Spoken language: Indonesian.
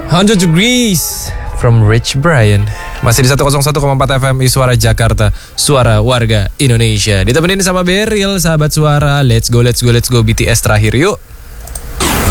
100 Degrees from Rich Brian. Masih di 101,4 FM Suara Jakarta, suara warga Indonesia. Ditemenin sama Beril, sahabat suara. Let's go BTS terakhir yuk.